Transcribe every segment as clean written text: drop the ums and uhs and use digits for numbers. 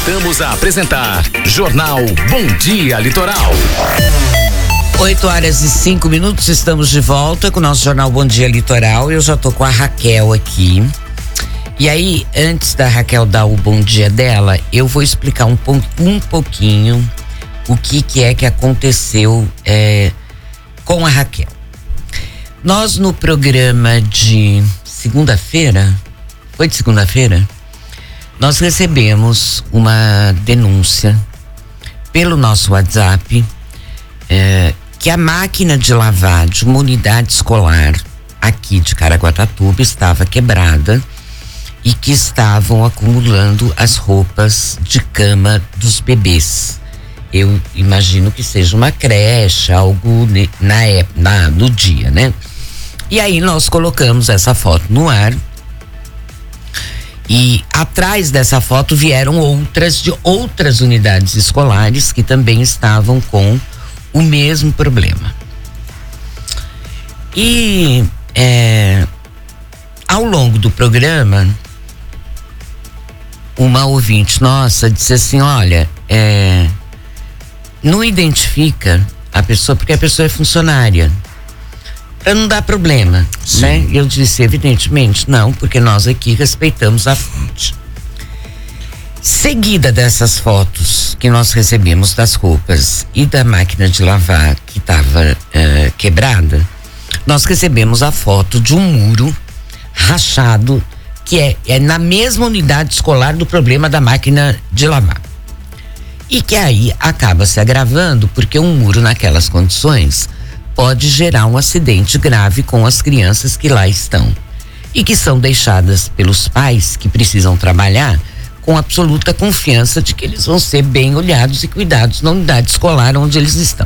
Voltamos a apresentar Jornal Bom Dia Litoral. 8h05, estamos de volta com o nosso Jornal Bom Dia Litoral. Eu já tô com a Raquel aqui. E aí, antes da Raquel dar o bom dia dela, eu vou explicar um pouquinho o que é que aconteceu com a Raquel. Nós no programa de segunda-feira, foi de segunda-feira? Nós recebemos uma denúncia pelo nosso WhatsApp que a máquina de lavar de uma unidade escolar aqui de Caraguatatuba estava quebrada e que estavam acumulando as roupas de cama dos bebês. Eu imagino que seja uma creche, algo no dia, né? E aí nós colocamos essa foto no ar e atrás dessa foto vieram outras de outras unidades escolares que também estavam com o mesmo problema. E ao longo do programa, uma ouvinte nossa disse assim, olha, não identifica a pessoa porque a pessoa é funcionária, para não dar problema, né? Eu disse, evidentemente não, porque nós aqui respeitamos a fonte. Seguida dessas fotos que nós recebemos das roupas e da máquina de lavar que estava quebrada, nós recebemos a foto de um muro rachado que é na mesma unidade escolar do problema da máquina de lavar. E que aí acaba se agravando porque um muro naquelas condições pode gerar um acidente grave com as crianças que lá estão e que são deixadas pelos pais que precisam trabalhar com absoluta confiança de que eles vão ser bem olhados e cuidados na unidade escolar onde eles estão.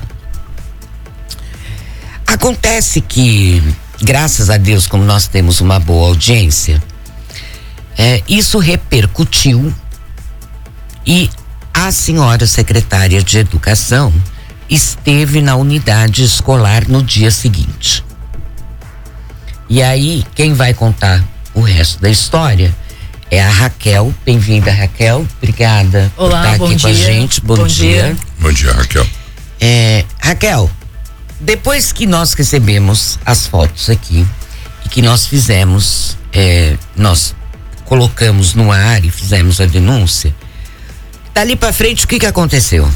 Acontece que, graças a Deus, como nós temos uma boa audiência, isso repercutiu e a senhora secretária de Educação esteve na unidade escolar no dia seguinte. E aí, quem vai contar o resto da história é a Raquel. Bem-vinda, Raquel. Obrigada por estar aqui com a gente. Bom dia. Bom dia, Raquel. Raquel, depois que nós recebemos as fotos aqui e que nós fizemos, nós colocamos no ar e fizemos a denúncia, dali pra frente o que aconteceu?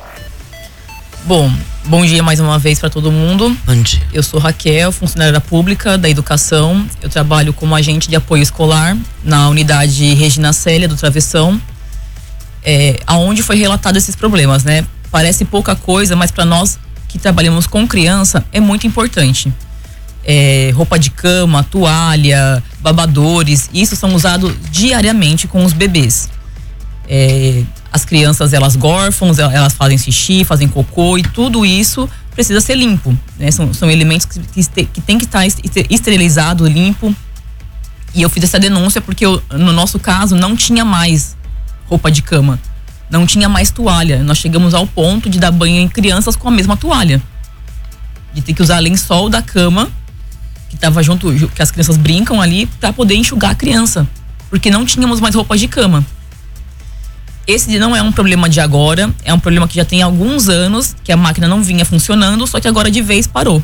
Bom dia mais uma vez para todo mundo. Bom dia. Eu sou Raquel, funcionária pública da educação. Eu trabalho como agente de apoio escolar na unidade Regina Célia do Travessão, aonde foi relatado esses problemas, né? Parece pouca coisa, mas para nós que trabalhamos com criança é muito importante. Roupa de cama, toalha, babadores, isso são usados diariamente com os bebês. As crianças, elas gorfam, elas fazem xixi, fazem cocô e tudo isso precisa ser limpo, né? São elementos que tem que estar esterilizado, limpo. E eu fiz essa denúncia porque no nosso caso não tinha mais roupa de cama, não tinha mais toalha. Nós chegamos ao ponto de dar banho em crianças com a mesma toalha, de ter que usar lençol da cama que estava junto, que as crianças brincam ali, para poder enxugar a criança, porque não tínhamos mais roupa de cama. Esse não é um problema de agora, é um problema que já tem alguns anos, que a máquina não vinha funcionando, só que agora de vez parou.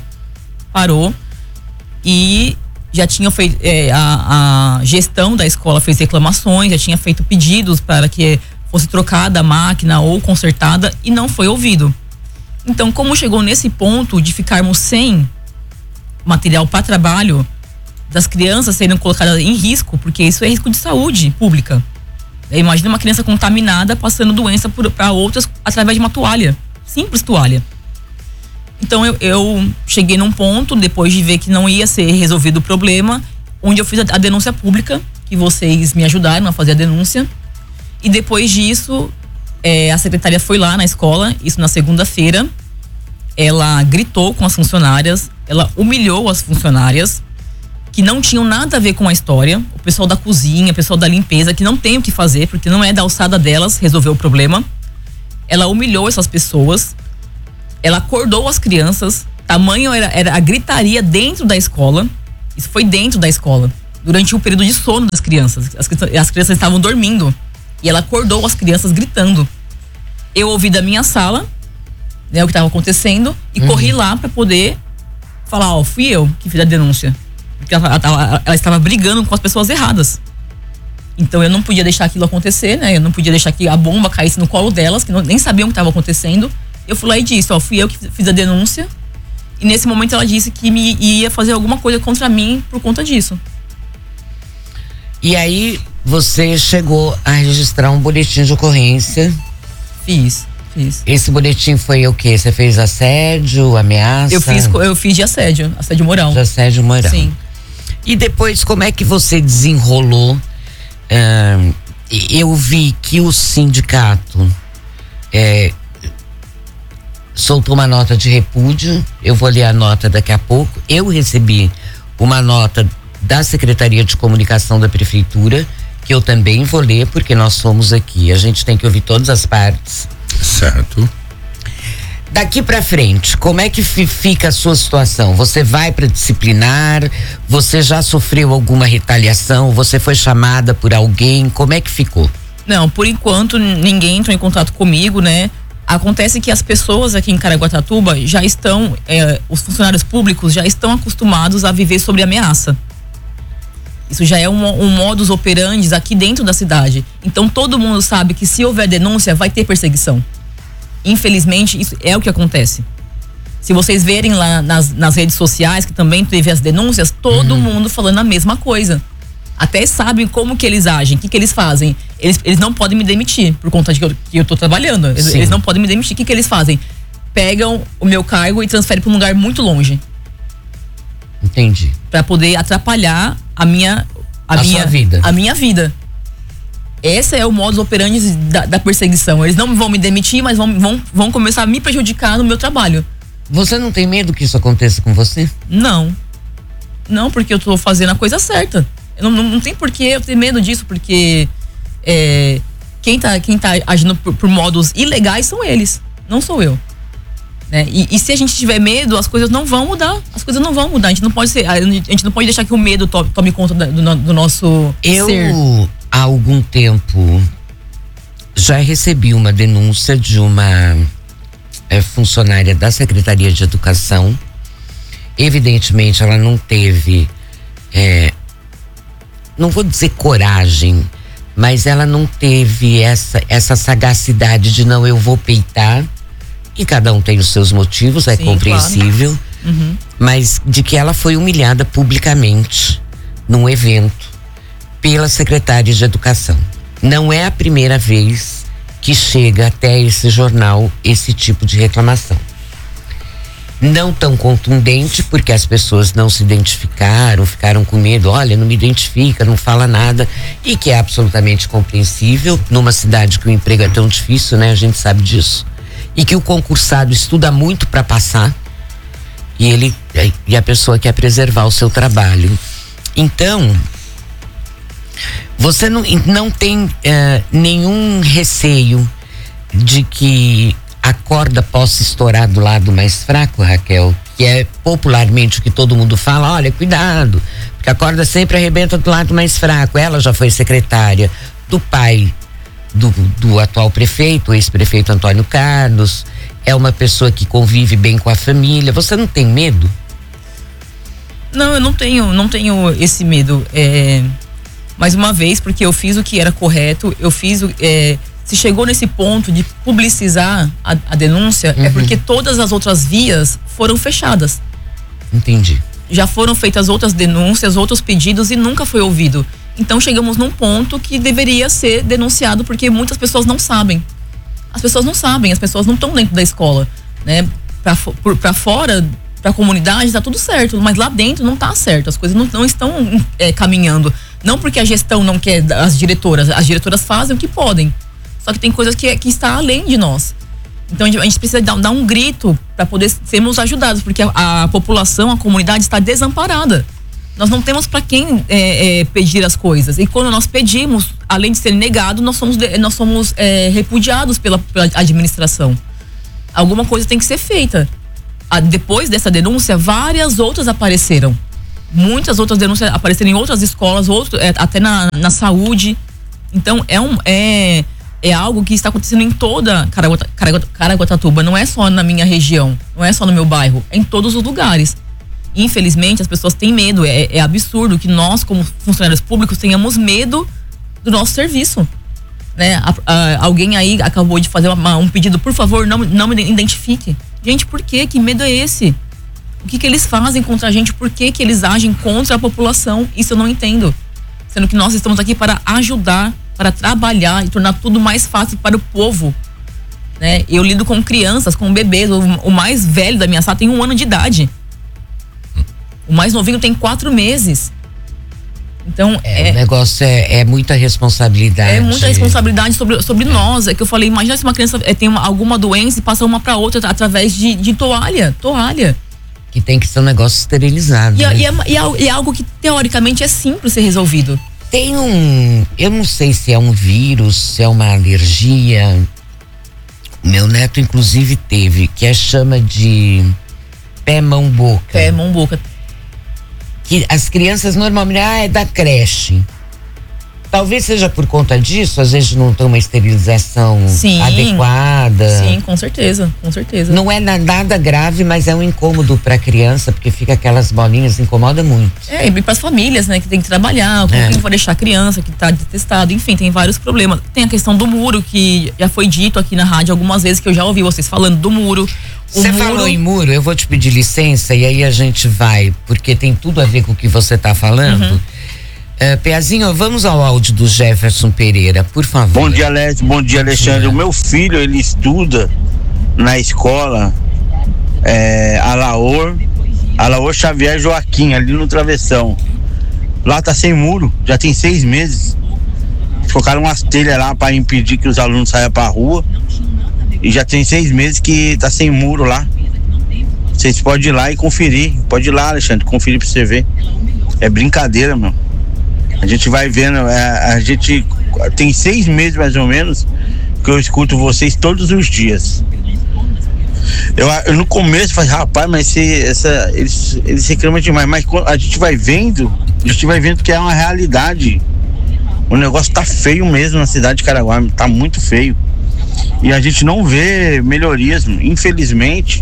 E já tinha feito, a gestão da escola fez reclamações, já tinha feito pedidos para que fosse trocada a máquina ou consertada e não foi ouvido. Então, como chegou nesse ponto de ficarmos sem material para trabalho, das crianças serem colocadas em risco, porque isso é risco de saúde pública. Imagina uma criança contaminada passando doença para outras através de uma toalha, simples toalha. Então eu cheguei num ponto, depois de ver que não ia ser resolvido o problema, onde eu fiz a denúncia pública, que vocês me ajudaram a fazer a denúncia. E depois disso, a secretária foi lá na escola, isso na segunda-feira. Ela gritou com as funcionárias, ela humilhou as funcionárias, que não tinham nada a ver com a história. O pessoal da cozinha, o pessoal da limpeza, que não tem o que fazer, porque não é da alçada delas resolver o problema. Ela humilhou essas pessoas, ela acordou as crianças, tamanho era a gritaria dentro da escola. Isso foi dentro da escola, durante o período de sono das crianças. As crianças estavam dormindo. E ela acordou as crianças gritando. Eu ouvi da minha sala, né, o que estava acontecendo, e corri lá para poder falar, fui eu que fiz a denúncia. Porque ela estava brigando com as pessoas erradas. Então eu não podia deixar aquilo acontecer, né? Eu não podia deixar que a bomba caísse no colo delas, que nem sabiam o que estava acontecendo. Eu fui lá e disse, fui eu que fiz a denúncia. E nesse momento ela disse que ia fazer alguma coisa contra mim por conta disso. E aí você chegou a registrar um boletim de ocorrência? Fiz. Esse boletim foi o quê? Você fez assédio, ameaça? Eu fiz de assédio moral. De assédio moral. Sim. E depois, como é que você desenrolou? Eu vi que o sindicato soltou uma nota de repúdio. Eu vou ler a nota daqui a pouco. Eu recebi uma nota da Secretaria de Comunicação da Prefeitura, que eu também vou ler, porque nós somos aqui. A gente tem que ouvir todas as partes. Certo. Daqui pra frente, como é que fica a sua situação? Você vai para disciplinar? Você já sofreu alguma retaliação? Você foi chamada por alguém? Como é que ficou? Não, por enquanto ninguém entrou em contato comigo, né? Acontece que as pessoas aqui em Caraguatatuba já estão, os funcionários públicos já estão acostumados a viver sobre ameaça. Isso já é um modus operandi aqui dentro da cidade. Então todo mundo sabe que se houver denúncia, vai ter perseguição. Infelizmente, isso é o que acontece. Se vocês verem lá nas redes sociais, que também teve as denúncias, todo mundo falando a mesma coisa. Até sabem como que eles agem, o que eles fazem. Eles não podem me demitir, por conta de que eu tô trabalhando. Eles não podem me demitir. O que eles fazem? Pegam o meu cargo e transferem para um lugar muito longe. Entendi. Para poder atrapalhar a minha vida. A minha vida. Esse é o modus operandi da perseguição. Eles não vão me demitir, mas vão começar a me prejudicar no meu trabalho. Você não tem medo que isso aconteça com você? Não. Não, porque eu tô fazendo a coisa certa. Não tem por que eu ter medo disso, porque quem tá agindo por modos ilegais são eles, não sou eu. Né? E se a gente tiver medo, as coisas não vão mudar. As coisas não vão mudar. A gente não pode deixar que o medo tome conta do nosso ser. Há algum tempo já recebi uma denúncia de uma funcionária da Secretaria de Educação. Evidentemente ela não teve, não vou dizer coragem, mas ela não teve essa sagacidade de não, eu vou peitar, e cada um tem os seus motivos, é compreensível, claro. Mas de que ela foi humilhada publicamente num evento pela secretária de Educação. Não é a primeira vez que chega até esse jornal esse tipo de reclamação. Não tão contundente, porque as pessoas não se identificaram, ficaram com medo, olha, não me identifica, não fala nada, e que é absolutamente compreensível numa cidade que o emprego é tão difícil, né? A gente sabe disso. E que o concursado estuda muito para passar, e a pessoa quer preservar o seu trabalho. Então, você não tem nenhum receio de que a corda possa estourar do lado mais fraco, Raquel? Que é popularmente o que todo mundo fala, olha, cuidado, porque a corda sempre arrebenta do lado mais fraco. Ela já foi secretária do pai do atual prefeito, o ex-prefeito Antônio Carlos, é uma pessoa que convive bem com a família. Você não tem medo? Não, eu não tenho esse medo. Mais uma vez, porque eu fiz o que era correto, se chegou nesse ponto de publicizar a denúncia, é porque todas as outras vias foram fechadas. Entendi. Já foram feitas outras denúncias, outros pedidos e nunca foi ouvido. Então chegamos num ponto que deveria ser denunciado, porque muitas pessoas não sabem. As pessoas não sabem, as pessoas não estão dentro da escola, né? Pra fora, pra comunidade tá tudo certo, mas lá dentro não tá certo, as coisas não estão caminhando. Não porque a gestão não quer, as diretoras fazem o que podem. Só que tem coisas que está além de nós. Então a gente precisa dar um grito para poder sermos ajudados, porque a população, a comunidade está desamparada. Nós não temos para quem pedir as coisas. E quando nós pedimos, além de ser negado, nós somos repudiados pela administração. Alguma coisa tem que ser feita. Depois dessa denúncia, várias outras apareceram. Muitas outras denúncias apareceram em outras escolas, até na saúde. Então é algo que está acontecendo em toda Caraguatatuba, não é só na minha região, não é só no meu bairro, é em todos os lugares. Infelizmente as pessoas têm medo, é absurdo que nós como funcionários públicos tenhamos medo do nosso serviço, né? Alguém aí acabou de fazer um pedido, por favor, não me identifique. Gente, por quê? Que medo é esse? O que eles fazem contra a gente? Por que eles agem contra a população? Isso eu não entendo. Sendo que nós estamos aqui para ajudar, para trabalhar e tornar tudo mais fácil para o povo, né? Eu lido com crianças, com bebês. O mais velho da minha sala tem 1 ano de idade. O mais novinho tem 4 meses. Então o negócio é muita responsabilidade. É muita responsabilidade sobre nós. É que eu falei, imagina se uma criança tem alguma doença e passa uma para outra através de toalha. Que tem que ser um negócio esterilizado. E é algo que teoricamente é simples ser resolvido. Tem eu não sei se é um vírus, se é uma alergia. Meu neto inclusive teve, que chama de pé, mão, boca. Pé, mão, boca. Que as crianças normalmente, é da creche. Talvez seja por conta disso, às vezes não tem uma esterilização adequada. Sim, com certeza. Não é nada grave, mas é um incômodo para a criança, porque fica aquelas bolinhas, incomoda muito. E para as famílias, né, que tem que trabalhar, quem vai deixar a criança que tá detestado, enfim, tem vários problemas. Tem a questão do muro, que já foi dito aqui na rádio algumas vezes, que eu já ouvi vocês falando do muro. Você falou em muro, eu vou te pedir licença e aí a gente vai, porque tem tudo a ver com o que você tá falando. Peazinho, vamos ao áudio do Jefferson Pereira, por favor. Bom dia, Lécio. Bom dia, Alexandre. O meu filho, ele estuda na escola Alaor Xavier Joaquim, ali no Travessão. Lá tá sem muro, já tem 6 meses. Colocaram umas telhas lá para impedir que os alunos saiam pra rua. E já tem 6 meses que tá sem muro lá. Vocês podem ir lá e conferir. Pode ir lá, Alexandre, conferir pra você ver. É brincadeira, meu. A gente vai vendo, a gente tem 6 meses mais ou menos que eu escuto vocês todos os dias. Eu no começo falei, rapaz, mas eles reclamam demais, mas quando a gente vai vendo que é uma realidade. O negócio tá feio mesmo na cidade de Caraguá, tá muito feio. E a gente não vê melhorias, infelizmente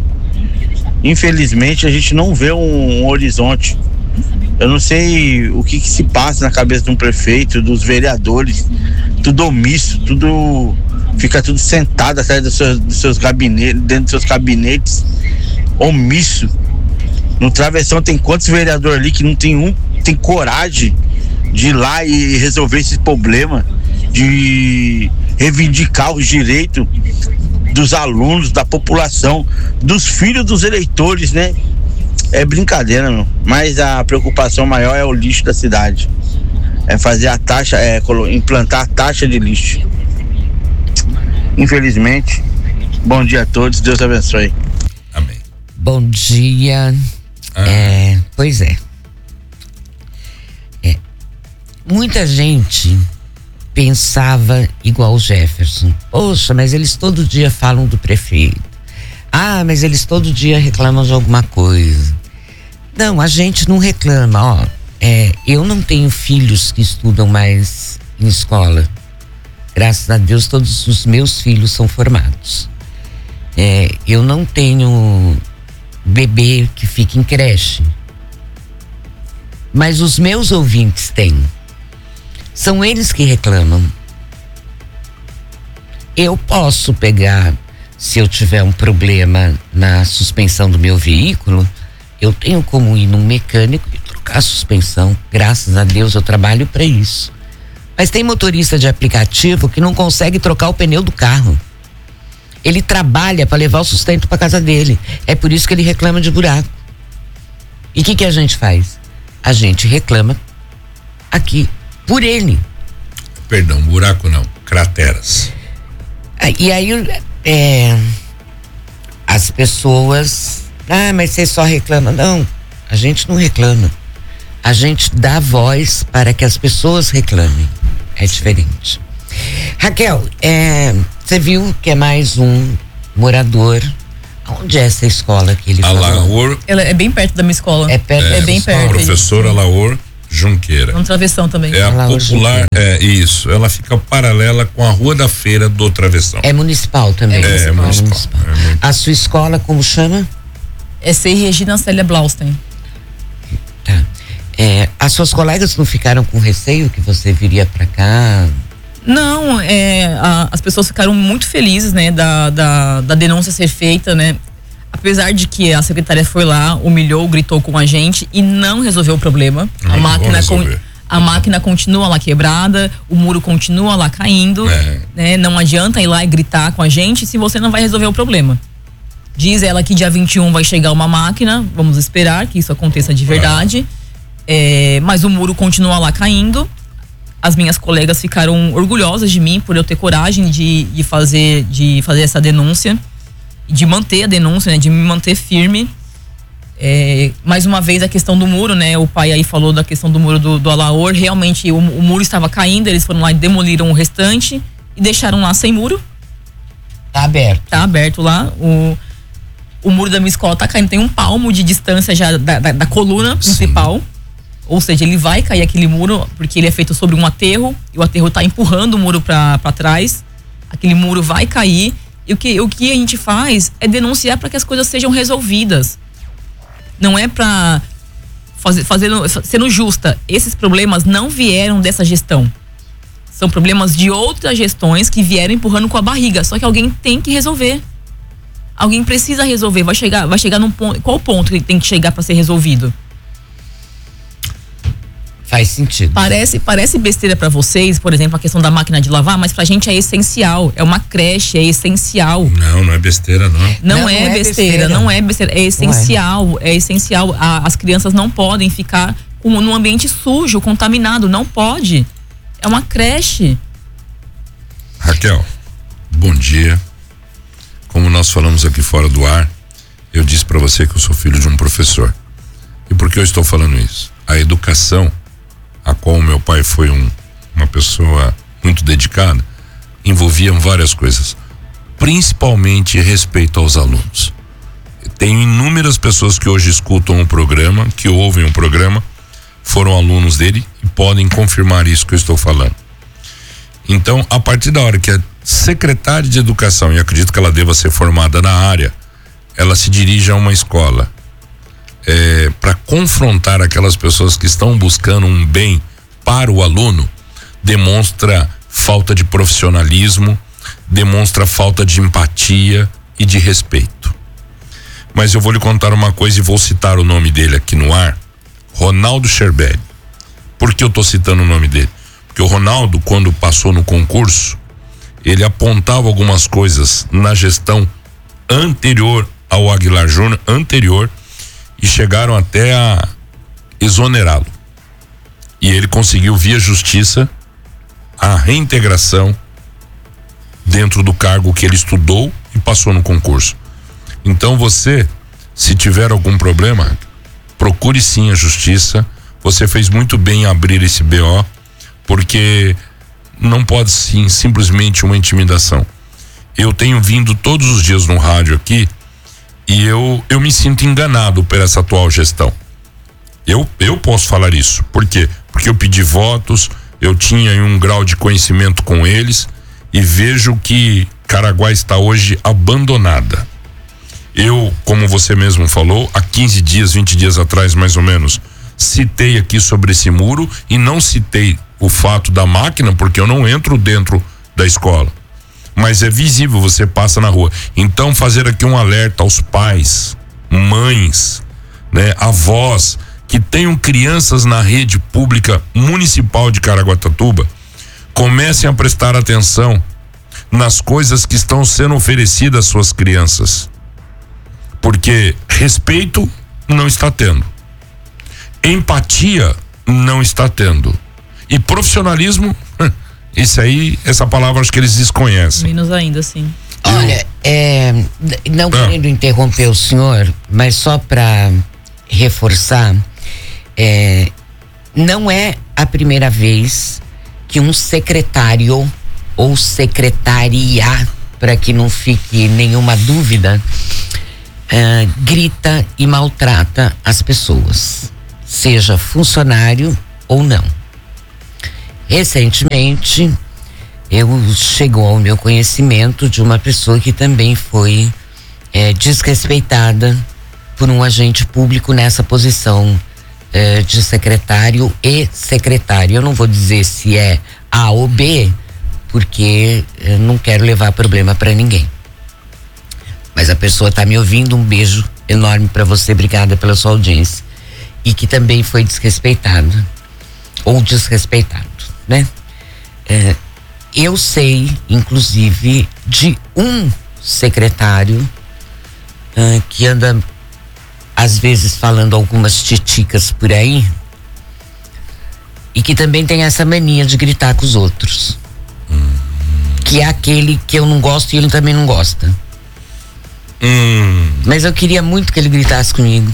a gente não vê um horizonte. Eu não sei o que se passa na cabeça de um prefeito, dos vereadores, tudo omisso, fica tudo sentado atrás dos seus gabinetes, dentro dos seus gabinetes, omisso. No Travessão tem quantos vereadores ali que não tem coragem de ir lá e resolver esse problema, de reivindicar os direitos dos alunos, da população, dos filhos dos eleitores, né? É brincadeira, meu. Mas a preocupação maior é o lixo da cidade. É fazer a taxa, implantar a taxa de lixo. Infelizmente. Bom dia a todos, Deus abençoe. Amém. Bom dia. Pois é. Muita gente pensava igual o Jefferson. Poxa, mas eles todo dia falam do prefeito. Mas eles todo dia reclamam de alguma coisa. Não, a gente não reclama, eu não tenho filhos que estudam mais em escola. Graças a Deus todos os meus filhos são formados. Eu não tenho bebê que fica em creche. Mas os meus ouvintes têm. São eles que reclamam. Eu posso pegar, se eu tiver um problema na suspensão do meu veículo, eu tenho como ir num mecânico e trocar a suspensão. Graças a Deus eu trabalho para isso. Mas tem motorista de aplicativo que não consegue trocar o pneu do carro. Ele trabalha para levar o sustento para casa dele. É por isso que ele reclama de buraco. E o que a gente faz? A gente reclama aqui por ele. Perdão, buraco não, crateras. E aí as pessoas, mas você só reclama. Não, a gente não reclama. A gente dá voz para que as pessoas reclamem. É diferente. Raquel, você viu que é mais um morador. Onde é essa escola que ele falou? Alaor. Ela é bem perto da minha escola. É perto. É bem perto. Professor Alaor Junqueira. No Travessão também. É a popular, isso. Ela fica paralela com a Rua da Feira do Travessão. É municipal também. É municipal. A sua escola, como chama? É C. Regina Célia Blaustein. Tá. As suas colegas não ficaram com receio que você viria pra cá? Não, as pessoas ficaram muito felizes, né, da denúncia ser feita, né? Apesar de que a secretária foi lá, humilhou, gritou com a gente e não resolveu o problema. A máquina continua lá quebrada, o muro continua lá caindo, né? Não adianta ir lá e gritar com a gente se você não vai resolver o problema. Diz ela que dia 21 vai chegar uma máquina, vamos esperar que isso aconteça de verdade. Mas o muro continua lá caindo. As minhas colegas ficaram orgulhosas de mim por eu ter coragem de fazer essa denúncia, de manter a denúncia, né, de me manter firme. Mais uma vez a questão do muro, né? O pai aí falou da questão do muro do Alaor. Realmente o muro estava caindo, eles foram lá e demoliram o restante e deixaram lá sem muro. Tá aberto. Tá aberto lá. O muro da minha escola tá caindo, tem 1 palmo de distância já da coluna principal. Sim. Ou seja, ele vai cair aquele muro porque ele é feito sobre um aterro e o aterro tá empurrando o muro pra trás. Aquele muro vai cair e o que a gente faz é denunciar para que as coisas sejam resolvidas. Não é pra sendo justa, esses problemas não vieram dessa gestão. São problemas de outras gestões que vieram empurrando com a barriga, só que alguém tem que resolver. Alguém precisa resolver, vai chegar num ponto, qual ponto que ele tem que chegar para ser resolvido? Faz sentido. Parece besteira para vocês, por exemplo, a questão da máquina de lavar, mas pra gente é essencial. É uma creche, é essencial. Não é besteira, não. Não é besteira, não é besteira. É essencial, é essencial. As crianças não podem ficar num ambiente sujo, contaminado. Não pode. É uma creche. Raquel, bom dia. Como nós falamos aqui fora do ar, eu disse para você que eu sou filho de um professor. E por que eu estou falando isso? A educação, a qual meu pai foi uma pessoa muito dedicada, envolvia várias coisas, principalmente respeito aos alunos. Tenho inúmeras pessoas que hoje escutam o programa, que ouvem o programa, foram alunos dele e podem confirmar isso que eu estou falando. Então, a partir da hora que a secretária de educação, e acredito que ela deva ser formada na área, ela se dirige a uma escola para confrontar aquelas pessoas que estão buscando um bem para o aluno, demonstra falta de profissionalismo, demonstra falta de empatia e de respeito. Mas eu vou lhe contar uma coisa e vou citar o nome dele aqui no ar, Ronaldo Scherbelli. Por que eu estou citando o nome dele? Porque o Ronaldo, quando passou no concurso, ele apontava algumas coisas na gestão anterior ao Aguilar Júnior, e chegaram até a exonerá-lo. E ele conseguiu, via justiça, a reintegração dentro do cargo que ele estudou e passou no concurso. Então você, se tiver algum problema, procure sim a justiça. Você fez muito bem em abrir esse BO, porque não pode sim simplesmente uma intimidação. Eu tenho vindo todos os dias no rádio aqui e eu me sinto enganado por essa atual gestão. Eu posso falar isso. Por quê? Porque eu pedi votos, eu tinha um grau de conhecimento com eles e vejo que Caraguá está hoje abandonada. Eu, como você mesmo falou, há 15 dias, 20 dias atrás mais ou menos, citei aqui sobre esse muro e não citei o fato da máquina porque eu não entro dentro da escola. Mas é visível, você passa na rua. Então fazer aqui um alerta aos pais, mães, né, avós que tenham crianças na rede pública municipal de Caraguatatuba, comecem a prestar atenção nas coisas que estão sendo oferecidas às suas crianças. Porque respeito não está tendo. Empatia não está tendo. E profissionalismo, isso aí, essa palavra acho que eles desconhecem. Menos ainda, sim. Olha, não querendo interromper o senhor, mas só para reforçar, não é a primeira vez que um secretário ou secretaria, para que não fique nenhuma dúvida, grita e maltrata as pessoas, seja funcionário ou não. Recentemente, chegou ao meu conhecimento de uma pessoa que também foi desrespeitada por um agente público nessa posição de secretário e secretário. Eu não vou dizer se é A ou B, porque eu não quero levar problema para ninguém. Mas a pessoa está me ouvindo, um beijo enorme para você, obrigada pela sua audiência. E que também foi desrespeitada, ou desrespeitado, né? Eu sei, inclusive, de um secretário que anda, às vezes, falando algumas titicas por aí, e que também tem essa mania de gritar com os outros. Que é aquele que eu não gosto e ele também não gosta. Mas eu queria muito que ele gritasse comigo.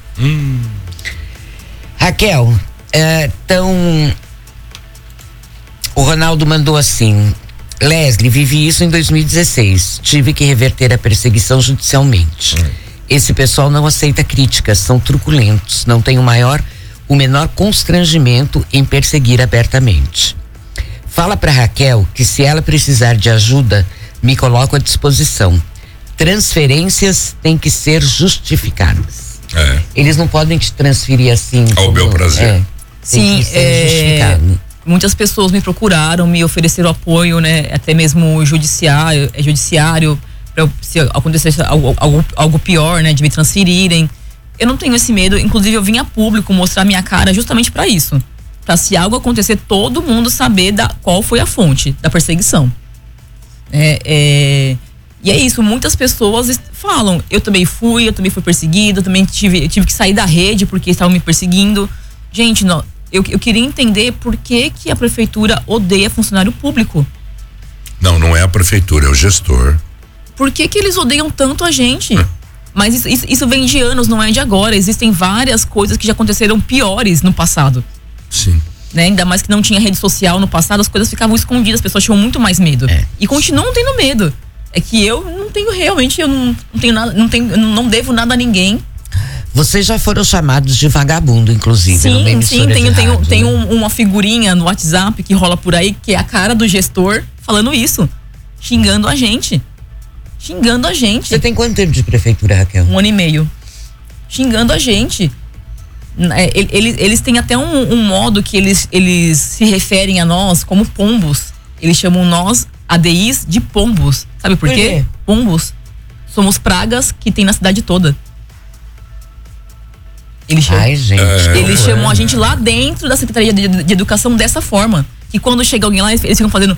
Raquel, então o Ronaldo mandou assim: Leslie, vivi isso em 2016. Tive que reverter a perseguição judicialmente. Esse pessoal não aceita críticas, são truculentos, não tem o menor constrangimento em perseguir abertamente. Fala pra Raquel que se ela precisar de ajuda, me coloco à disposição. Transferências têm que ser justificadas. Eles não podem te transferir assim. Ao bel prazer. Sim, muitas pessoas me procuraram, me ofereceram apoio, né? Até mesmo judiciário, se acontecesse algo pior, né? De me transferirem. Eu não tenho esse medo, inclusive eu vim a público mostrar minha cara justamente para isso. Para se algo acontecer, todo mundo saber qual foi a fonte da perseguição. E é isso, muitas pessoas falam, eu também fui perseguida, também tive que sair da rede porque estavam me perseguindo. Gente, eu queria entender por que a prefeitura odeia funcionário público. Não é a prefeitura, é o gestor. Por que eles odeiam tanto a gente? Mas isso vem de anos, não é de agora. Existem várias coisas que já aconteceram piores no passado. Sim. Né? Ainda mais que não tinha rede social no passado, as coisas ficavam escondidas, as pessoas tinham muito mais medo. E continuam tendo medo. É que eu não tenho realmente, eu não tenho nada, não devo nada a ninguém. Vocês já foram chamados de vagabundo, inclusive. Sim, tem uma figurinha no WhatsApp que rola por aí, que é a cara do gestor falando isso, xingando a gente. Você tem quanto tempo de prefeitura, Raquel? 1 ano e meio. Xingando a gente. Eles têm até um modo que eles se referem a nós como pombos. Eles chamam nós, ADIs, de pombos. Sabe por quê? Pombos. Somos pragas que tem na cidade toda. Eles chamam a gente lá dentro da Secretaria de Educação dessa forma. E quando chega alguém lá, eles ficam fazendo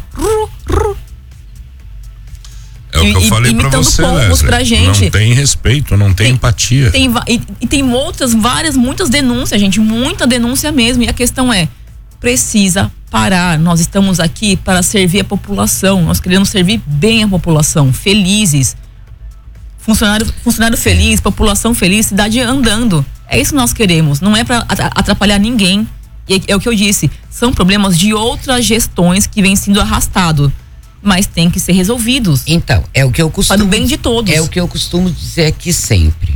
É o que eu falei pra você, Leslie. Pra gente. Não tem respeito, não tem empatia. Tem muitas denúncias, gente. Muita denúncia mesmo. E a questão precisa parar. Nós estamos aqui para servir a população. Nós queremos servir bem a população. Felizes. Funcionário feliz, população feliz, cidade andando. É isso que nós queremos. Não é para atrapalhar ninguém. E é o que eu disse. São problemas de outras gestões que vêm sendo arrastados. Mas tem que ser resolvidos. Então, é o que eu costumo... Para o bem de todos. É o que eu costumo dizer aqui sempre.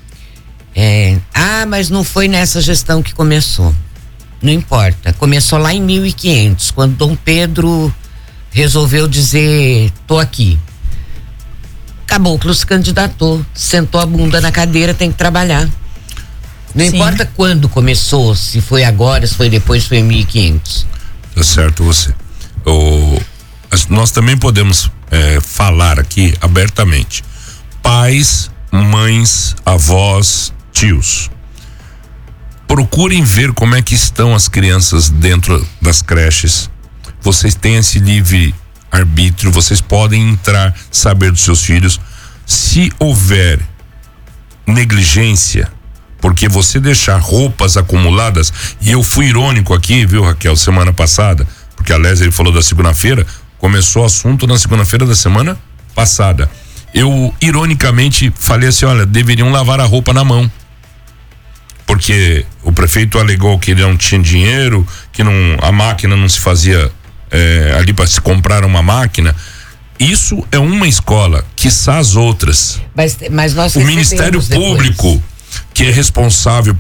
Mas não foi nessa gestão que começou. Não importa. Começou lá em 1500, quando Dom Pedro resolveu dizer, tô aqui. Caboclo se candidatou, sentou a bunda na cadeira, tem que trabalhar. Não importa quando começou, se foi agora, se foi depois, se foi em 1500. Tá certo você. Nós também podemos falar aqui abertamente. Pais, mães, avós, tios. Procurem ver como é que estão as crianças dentro das creches. Vocês têm esse livre arbítrio, vocês podem entrar, saber dos seus filhos. Se houver negligência, porque você deixar roupas acumuladas, e eu fui irônico aqui, viu, Raquel, semana passada, porque a Leslie falou da segunda-feira, começou o assunto na segunda-feira da semana passada. Eu ironicamente falei assim, olha, deveriam lavar a roupa na mão, porque o prefeito alegou que ele não tinha dinheiro, que a máquina não se fazia ali para se comprar uma máquina. Isso é uma escola, quiçá as outras. Mas nós o Ministério Público, que é responsável por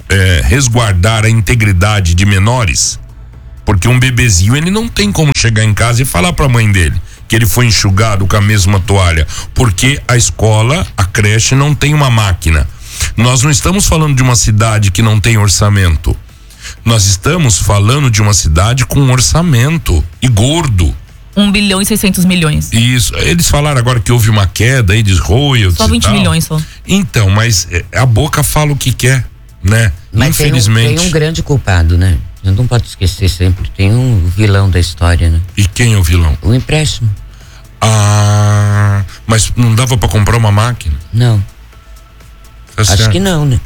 resguardar a integridade de menores? Porque um bebezinho, ele não tem como chegar em casa e falar pra mãe dele que ele foi enxugado com a mesma toalha, porque a escola, a creche não tem uma máquina. Nós não estamos falando de uma cidade que não tem orçamento. Nós estamos falando de uma cidade com orçamento e gordo. 1 bilhão e 600 milhões. Isso, eles falaram agora que houve uma queda aí de royalties. Só 20 milhões só. Então, mas a boca fala o que quer, né? Mas infelizmente. Tem um grande culpado, né? A gente não pode esquecer sempre, tem um vilão da história, né? E quem é o vilão? O empréstimo. Ah, mas não dava pra comprar uma máquina? Não. Tá Acho certo. que não, né?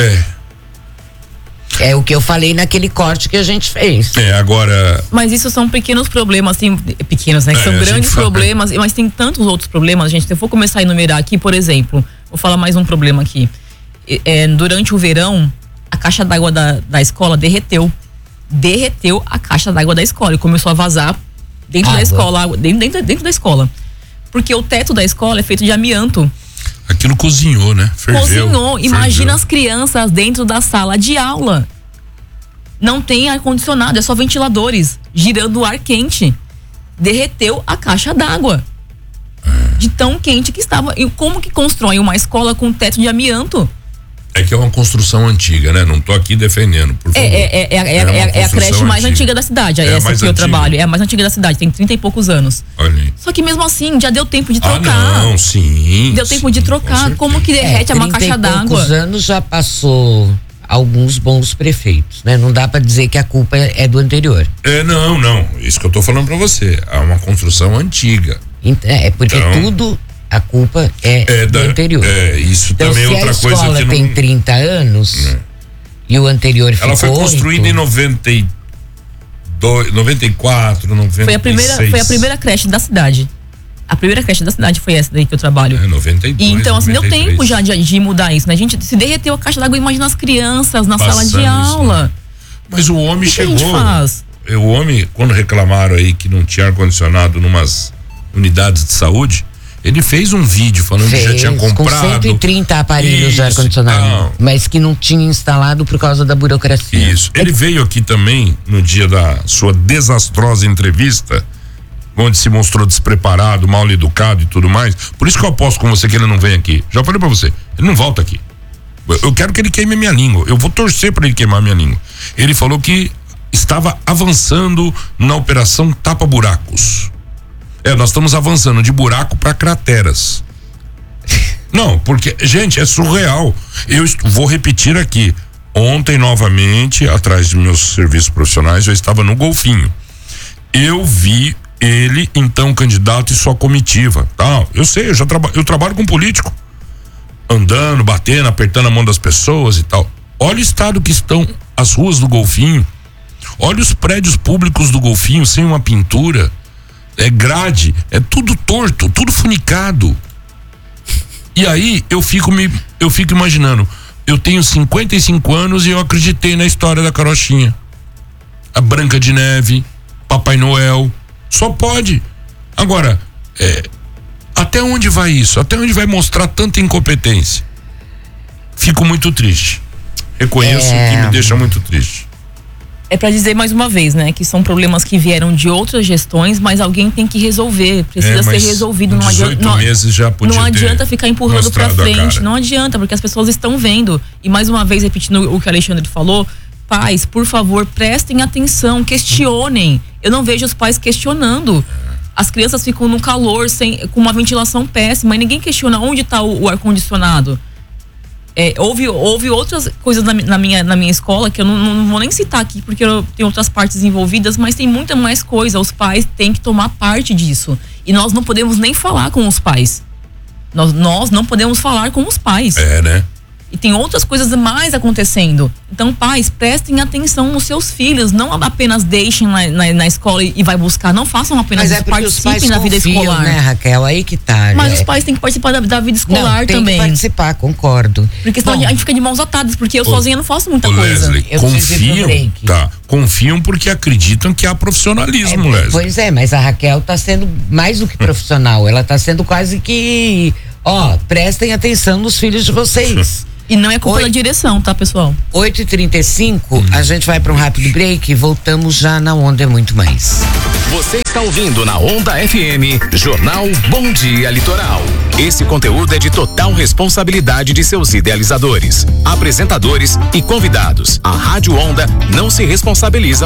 É. É o que eu falei naquele corte que a gente fez. Agora. Mas isso são pequenos problemas, assim, pequenos, né? Que são grandes problemas, mas tem tantos outros problemas, gente. Se eu for começar a enumerar aqui, por exemplo, vou falar mais um problema aqui. Durante o verão, a caixa d'água da escola derreteu a caixa d'água da escola e começou a vazar dentro da escola, dentro da escola. Porque o teto da escola é feito de amianto. Aquilo cozinhou, né? Cozinhou. Imagina as crianças dentro da sala de aula. Não tem ar-condicionado, é só ventiladores girando o ar quente. Derreteu a caixa d'água. De tão quente que estava. E como que constrói uma escola com teto de amianto? É que é uma construção antiga, né? Não tô aqui defendendo, por favor. É a creche mais antiga da cidade. É essa que eu trabalho. É a mais antiga da cidade, tem 30 e poucos anos. Olha aí. Só que mesmo assim, já deu tempo de trocar. Ah, não, sim. Deu tempo de trocar. Como que derrete uma caixa d'água? 30 e poucos anos já passou alguns bons prefeitos, né? Não dá pra dizer que a culpa é do anterior. Não. Isso que eu tô falando pra você. É uma construção antiga. Porque tudo... A culpa é do anterior. Isso então, também é outra coisa que não... Se a escola tem 30 anos e o anterior ficou... Ela foi construída em 94, 96. Foi a primeira creche da cidade. A primeira creche da cidade foi essa daí que eu trabalho. 92, e então, assim, 93. deu tempo já de mudar isso, né? Gente, se derreteu a caixa d'água, imagina as crianças na sala de aula. Né? Mas o homem chegou. O que a gente faz? O homem, quando reclamaram aí que não tinha ar-condicionado numas unidades de saúde, ele fez um vídeo falando que já tinha comprado. Com 130 aparelhos de ar-condicionado, mas que não tinha instalado por causa da burocracia. Isso. Ele veio aqui também no dia da sua desastrosa entrevista, onde se mostrou despreparado, mal educado e tudo mais. Por isso que eu aposto com você que ele não vem aqui. Já falei pra você, ele não volta aqui. Eu quero que ele queime a minha língua. Eu vou torcer pra ele queimar a minha língua. Ele falou que estava avançando na operação tapa-buracos. Nós estamos avançando de buraco para crateras. Não, porque, gente, é surreal. Eu vou repetir aqui. Ontem, novamente, atrás de meus serviços profissionais, eu estava no Golfinho. Eu vi ele, então, candidato e sua comitiva. Eu sei, eu trabalho com político. Andando, batendo, apertando a mão das pessoas e tal. Olha o estado que estão as ruas do Golfinho. Olha os prédios públicos do Golfinho sem uma pintura. É grade, é tudo torto, tudo funicado. E aí eu fico imaginando, eu tenho 55 anos e eu acreditei na história da carochinha. A Branca de Neve, Papai Noel, só pode. Agora, até onde vai isso? Até onde vai mostrar tanta incompetência? Fico muito triste. Reconheço que me deixa muito triste. É pra dizer mais uma vez, né, que são problemas que vieram de outras gestões, mas alguém tem que resolver, precisa ser resolvido. Não adianta ficar empurrando pra frente, não adianta, porque as pessoas estão vendo. E mais uma vez, repetindo o que o Alexandre falou, pais, por favor, prestem atenção, questionem. Eu não vejo os pais questionando. As crianças ficam no calor, com uma ventilação péssima, e ninguém questiona onde está o ar-condicionado. Houve outras coisas na minha escola que eu não vou nem citar aqui porque tem outras partes envolvidas, mas tem muita mais coisa. Os pais têm que tomar parte disso e nós não podemos nem falar com os pais. Nós não podemos falar com os pais. Né? E tem outras coisas mais acontecendo. Então, pais, prestem atenção nos seus filhos. Não apenas deixem na escola e vai buscar. Não façam apenas isso. Participem da vida escolar. Né, Raquel? Aí que tá. Mas os pais têm que participar da vida escolar também. Tem que participar, concordo. Porque senão a gente fica de mãos atadas. Porque eu sozinha não faço muita coisa. Leslie, confiam porque acreditam que há profissionalismo, Leslie. Pois é, mas a Raquel tá sendo mais do que profissional. Ela tá sendo quase que... prestem atenção nos filhos de vocês. E não é culpa da direção, tá, pessoal? 8h35, a gente vai para um rápido break e voltamos já na Onda é Muito Mais. Você está ouvindo na Onda FM, Jornal Bom Dia Litoral. Esse conteúdo é de total responsabilidade de seus idealizadores, apresentadores e convidados. A Rádio Onda não se responsabiliza